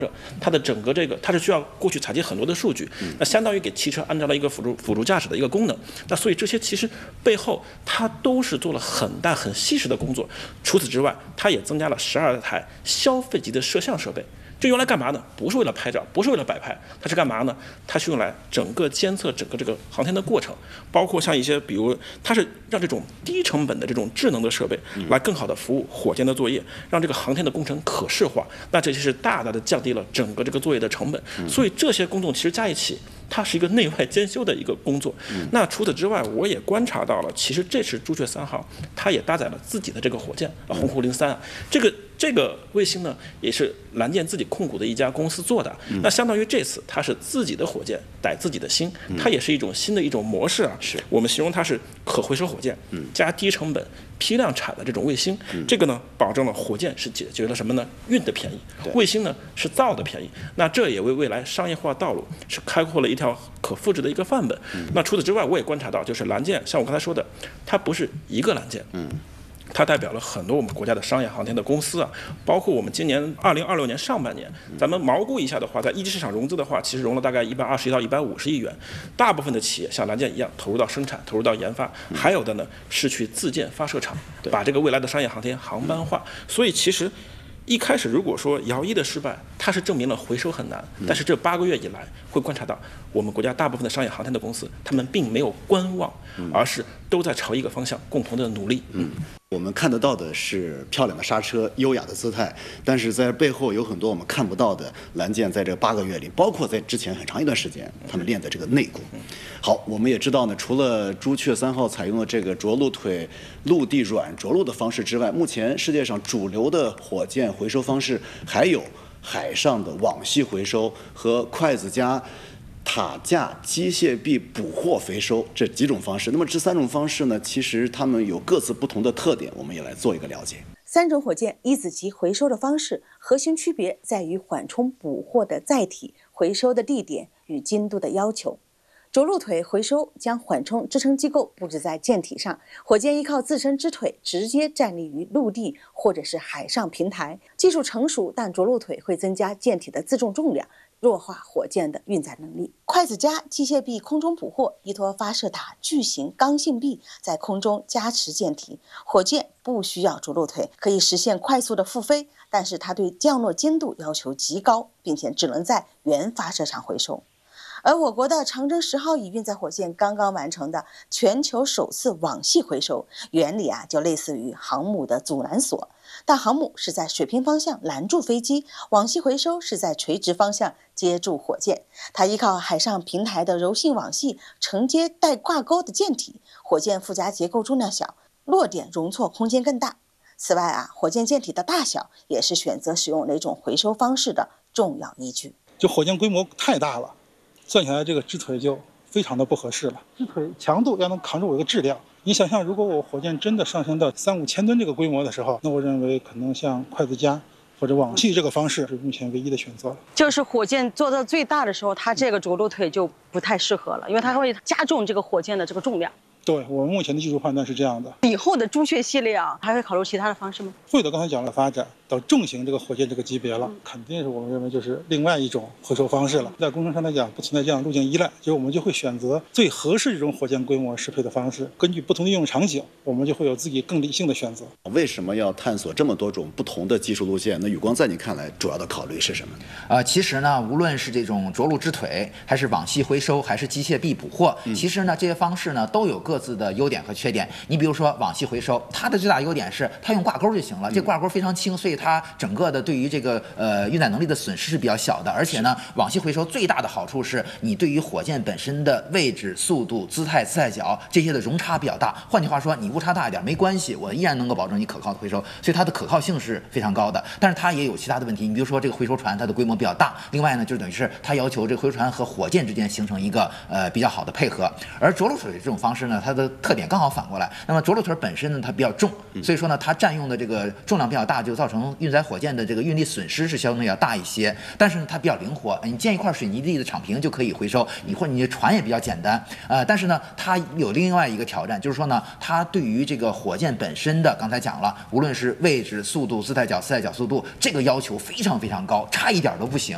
它的整个它是需要过去采集很多的数据，那相当于给汽车安装了一个辅助驾驶的一个功能。那所以这些其实背后它都是做了很大很细致的工作。除此之外，它也增加了12台消费级的摄像设备。这用来干嘛呢？不是为了拍照，不是为了摆拍，它是干嘛呢？它是用来整个监测整个这个航天的过程，包括像一些，比如它是让这种低成本的这种智能的设备来更好的服务火箭的作业，让这个航天的工程可视化。那这就是大大的降低了整个这个作业的成本。所以这些工作其实加一起，它是一个内外兼修的一个工作。那除此之外，我也观察到了，其实这次朱雀3号它也搭载了自己的这个火箭鸿鹄03啊，这个卫星呢，也是蓝箭自己控股的一家公司做的。那相当于这次它是自己的火箭带自己的星，它也是一种新的一种模式啊。 是我们形容它是可回收火箭，加低成本批量产的这种卫星。这个呢，保证了火箭是解决了什么呢？运的便宜，卫星呢是造的便宜。那这也为未来商业化道路是开阔了一条可复制的一个范本。那除此之外，我也观察到，就是蓝箭，像我刚才说的，它不是一个蓝箭。它代表了很多我们国家的商业航天的公司啊，包括我们今年2026年上半年，咱们毛估一下的话，在一级市场融资的话，其实融了大概120到150亿元。大部分的企业像蓝箭一样投入到生产，投入到研发，还有的呢是去自建发射场，把这个未来的商业航天航班化。所以其实一开始如果说遥一的失败，它是证明了回收很难，但是这8个月以来会观察到，我们国家大部分的商业航天的公司，他们并没有观望，而是都在朝一个方向共同的努力。 我们看得到的是漂亮的刹车、优雅的姿态，但是在背后有很多我们看不到的蓝箭在这8个月里，包括在之前很长一段时间，他们练的这个内功。好，我们也知道呢，除了朱雀3号采用了这个着陆腿陆地软着陆的方式之外，目前世界上主流的火箭回收方式还有海上的网系回收和筷子夹塔架机械臂捕获回收这几种方式。那么这3种方式呢，其实它们有各自不同的特点，我们也来做一个了解。 3种火箭一子级回收的方式，核心区别在于缓冲捕获的载体、回收的地点与精度的要求。着陆腿回收将缓冲支撑机构布置在舰体上，火箭依靠自身之腿直接站立于陆地或者是海上平台。技术成熟，但着陆腿会增加舰体的自重重量，弱化火箭的运载能力。筷子夹机械臂空中捕获，依托发射塔巨型刚性臂在空中加持舰体，火箭不需要着陆腿，可以实现快速的复飞，但是它对降落精度要求极高，并且只能在原发射场回收。而我国的长征10号乙运载火箭刚刚完成的全球首次网系回收，原理就类似于航母的阻拦索，但航母是在水平方向拦住飞机，网系回收是在垂直方向接住火箭。它依靠海上平台的柔性网系承接带挂钩的舰体，火箭附加结构重量小，落点容错空间更大。此外火箭舰体的大小也是选择使用哪种回收方式的重要依据。 就火箭规模太大了，算起来这个支腿就非常的不合适了。支腿强度要能扛住我一个质量。你想象，如果我火箭真的上升到3-5千吨这个规模的时候，那我认为可能像筷子夹或者网系这个方式是目前唯一的选择了。 就是火箭做到最大的时候，它这个着陆腿就不太适合了，因为它会加重这个火箭的这个重量。 对，我们目前的技术判断是这样的。 以后的朱雀系列还会考虑其他的方式吗？ 会的，刚才讲了，发展到重型这个火箭这个级别了，肯定是我们认为就是另外一种回收方式了。在工程上来讲，不存在这样路径依赖，就是我们就会选择最合适这种火箭规模适配的方式，根据不同的应用场景，我们就会有自己更理性的选择。 为什么要探索这么多种不同的技术路线？那宇光在你看来，主要的考虑是什么？ 其实呢，无论是这种着陆支腿，还是网系回收，还是机械臂捕获，其实呢，这些方式呢都有各自的优点和缺点。你比如说网系回收，它的最大优点是它用挂钩就行了，这挂钩非常轻，所以它整个的对于这个运载能力的损失是比较小的。而且呢，网系回收最大的好处是你对于火箭本身的位置、速度、姿态角这些的容差比较大。换句话说，你误差大一点没关系，我依然能够保证你可靠的回收，所以它的可靠性是非常高的。但是它也有其他的问题，你比如说这个回收船它的规模比较大，另外呢就等于是它要求这个回收船和火箭之间形成一个比较好的配合。而着陆腿这种方式呢，它的特点刚好反过来。那么着陆腿本身呢它比较重，所以说呢它占用的这个重量比较大，就造成运载火箭的这个运力损失是相对要大一些。但是呢它比较灵活，你建一块水泥地的场坪就可以回收，或者你的船也比较简单。但是呢它有另外一个挑战，就是说呢它对于这个火箭本身的刚才讲了，无论是位置、速度、姿态角、速度，这个要求非常非常高，差一点都不行。